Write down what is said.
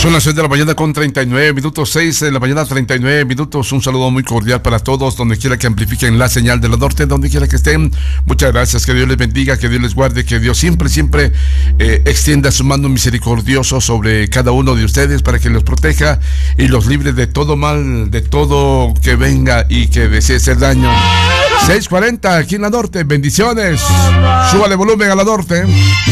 Son las 6 de la mañana con 39 minutos, 6 de la mañana 39 minutos. Un saludo muy cordial para todos, donde quiera que amplifiquen la señal de la norte, donde quiera que estén. Muchas gracias, que Dios les bendiga, que Dios les guarde, que Dios siempre extienda su mano misericordioso sobre cada uno de ustedes para que los proteja y los libre de todo mal, de todo que venga y que desee hacer daño. 6:40 aquí en la norte, bendiciones. Súbale volumen a la norte.